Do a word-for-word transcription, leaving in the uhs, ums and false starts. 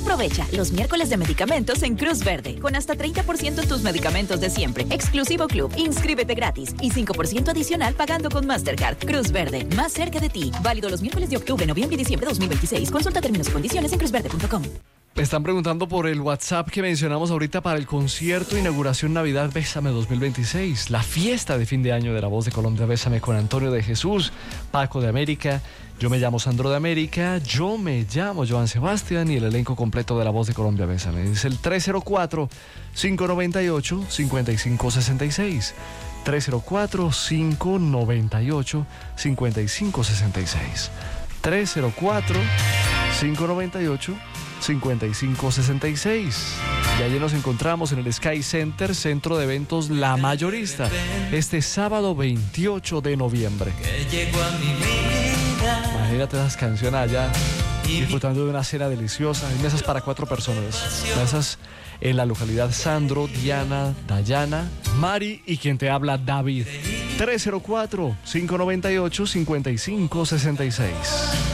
Aprovecha los miércoles de medicamentos en Cruz Verde, con hasta treinta por ciento en tus medicamentos de siempre. Exclusivo Club, inscríbete gratis y cinco por ciento adicional pagando con Mastercard. Cruz Verde, más cerca de ti. Válido los miércoles de octubre, noviembre y diciembre de dos mil veintiséis. Consulta términos y condiciones en cruz verde punto com. Me están preguntando por el WhatsApp que mencionamos ahorita para el concierto Inauguración Navidad Bésame dos mil veintiséis, la fiesta de fin de año de La Voz de Colombia. Bésame con Antonio de Jesús, Paco de América, yo me llamo Sandro de América, yo me llamo Joan Sebastián y el elenco completo de La Voz de Colombia Bésame. Es el tres cero cuatro, cinco nueve ocho, cinco cinco seis seis. tres cero cuatro, cinco nueve ocho, cinco cinco seis seis. tres cero cuatro, cinco nueve ocho, cinco cinco seis seis. Y allí nos encontramos en el Sky Center, Centro de Eventos La Mayorista, este sábado veintiocho de noviembre. Imagínate esas canciones allá, disfrutando de una cena deliciosa. Hay mesas para cuatro personas. Mesas en la localidad Sandro, Diana, Dayana, Mari y quien te habla, David. tres cero cuatro, cinco nueve ocho, cinco cinco seis seis.